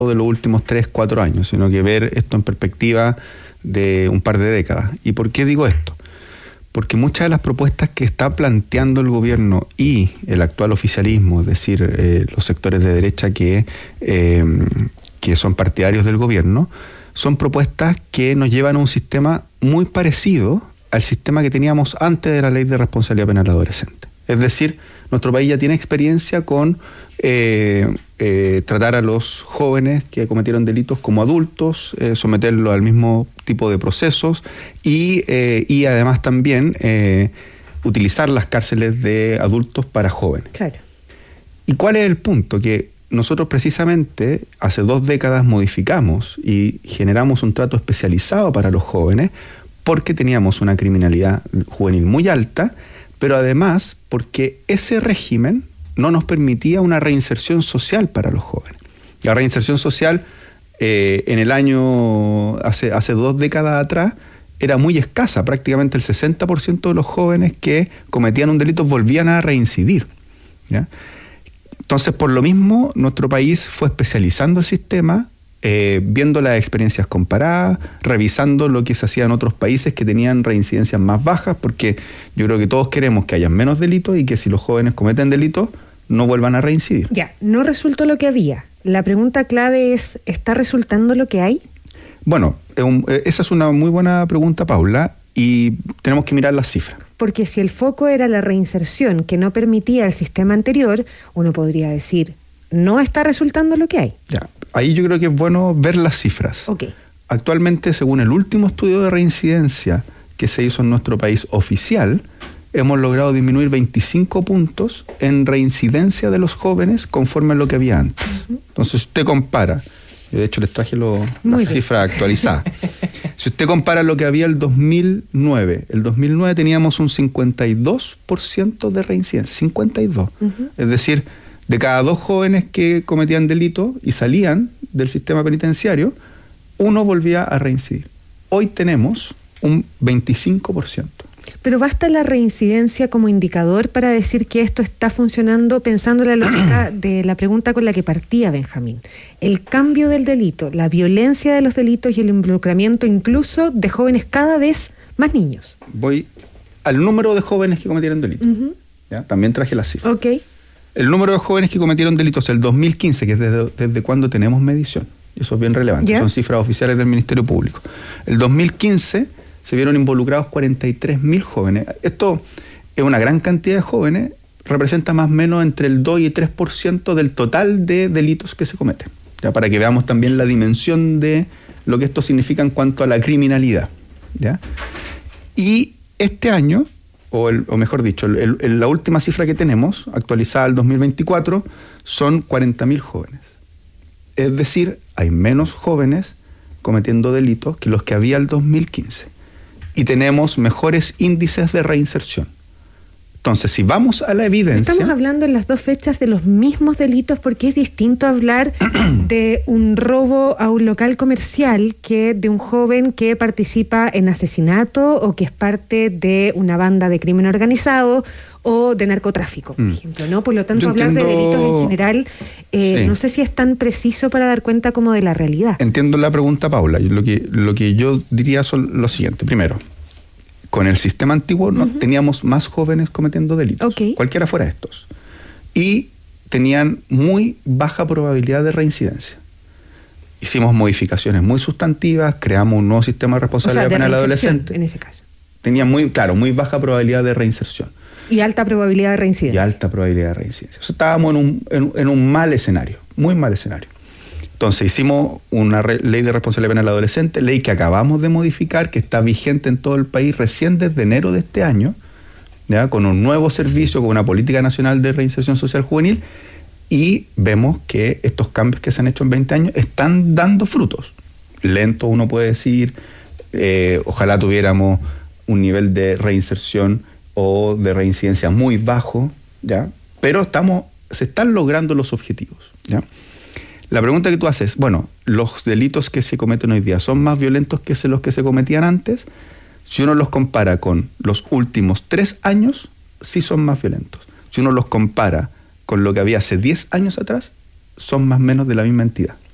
de los últimos 3, 4 años, sino que ver esto en perspectiva de un par de décadas. ¿Y por qué digo esto? Porque muchas de las propuestas que está planteando el gobierno y el actual oficialismo, es decir, los sectores de derecha que son partidarios del gobierno, son propuestas que nos llevan a un sistema muy parecido al sistema que teníamos antes de la Ley de Responsabilidad Penal Adolescente. Es decir, nuestro país ya tiene experiencia con tratar a los jóvenes que cometieron delitos como adultos, someterlos al mismo tipo de procesos y además también utilizar las cárceles de adultos para jóvenes. Claro. ¿Y cuál es el punto? Que nosotros precisamente hace 2 décadas modificamos y generamos un trato especializado para los jóvenes porque teníamos una criminalidad juvenil muy alta, pero además porque ese régimen no nos permitía una reinserción social para los jóvenes. La reinserción social en el año, hace 2 décadas atrás, era muy escasa. Prácticamente el 60% de los jóvenes que cometían un delito volvían a reincidir, ¿ya? Entonces, por lo mismo, nuestro país fue especializando el sistema, viendo las experiencias comparadas, revisando lo que se hacía en otros países que tenían reincidencias más bajas, porque yo creo que todos queremos que haya menos delitos y que si los jóvenes cometen delitos, no vuelvan a reincidir. Ya, no resultó lo que había. La pregunta clave es, ¿está resultando lo que hay? Bueno, esa es una muy buena pregunta, Paula, y tenemos que mirar las cifras. Porque si el foco era la reinserción que no permitía el sistema anterior, uno podría decir, no está resultando lo que hay. Ya, ahí yo creo que es bueno ver las cifras. Okay. Actualmente, según el último estudio de reincidencia que se hizo en nuestro país oficial, hemos logrado disminuir 25 puntos en reincidencia de los jóvenes conforme a lo que había antes. Uh-huh. Entonces, usted compara, de hecho les traje las cifras actualizadas. Si usted compara lo que había el 2009 teníamos un 52% de reincidencia, 52. Uh-huh. Es decir, de cada 2 jóvenes que cometían delito y salían del sistema penitenciario, 1 volvía a reincidir. Hoy tenemos un 25%. Pero ¿basta la reincidencia como indicador para decir que esto está funcionando, pensando en la lógica de la pregunta con la que partía Benjamín? El cambio del delito, la violencia de los delitos y el involucramiento incluso de jóvenes cada vez más niños. Voy al número de jóvenes que cometieron delitos. Uh-huh. ¿Ya? También traje las cifras. Okay. El número de jóvenes que cometieron delitos el 2015, que es desde cuando tenemos medición, eso es bien relevante, son cifras oficiales del Ministerio Público. El 2015 se vieron involucrados 43.000 jóvenes. Esto es una gran cantidad de jóvenes, representa más o menos entre el 2 y 3% del total de delitos que se cometen. ¿Ya? Para que veamos también la dimensión de lo que esto significa en cuanto a la criminalidad. ¿Ya? Y este año, o mejor dicho, la última cifra que tenemos, actualizada al 2024, son 40.000 jóvenes. Es decir, hay menos jóvenes cometiendo delitos que los que había el 2015. Y tenemos mejores índices de reinserción. Entonces, si vamos a la evidencia... Estamos hablando en las 2 fechas de los mismos delitos, porque es distinto hablar de un robo a un local comercial que de un joven que participa en asesinato o que es parte de una banda de crimen organizado o de narcotráfico, por ejemplo, ¿no? Por lo tanto, hablar de delitos en general, no sé si es tan preciso para dar cuenta como de la realidad. Entiendo la pregunta, Paula. Lo que yo diría son lo siguiente. Primero, con el sistema antiguo teníamos más jóvenes cometiendo delitos, cualquiera fuera estos, y tenían muy baja probabilidad de reincidencia. Hicimos modificaciones muy sustantivas, creamos un nuevo sistema de responsabilidad penal adolescente. En ese caso. Tenían muy baja probabilidad de reinserción. Y alta probabilidad de reincidencia. O sea, estábamos en un mal escenario, muy mal escenario. Entonces hicimos una ley de responsabilidad penal adolescente, ley que acabamos de modificar, que está vigente en todo el país recién desde enero de este año, ¿ya? Con un nuevo servicio, con una política nacional de reinserción social juvenil, y vemos que estos cambios que se han hecho en 20 años están dando frutos. Lento, uno puede decir, ojalá tuviéramos un nivel de reinserción o de reincidencia muy bajo, ¿ya? Pero se están logrando los objetivos, ¿ya? La pregunta que tú haces, bueno, ¿los delitos que se cometen hoy día son más violentos que los que se cometían antes? Si uno los compara con los últimos 3 años, sí son más violentos. Si uno los compara con lo que había hace 10 años atrás, son más o menos de la misma entidad.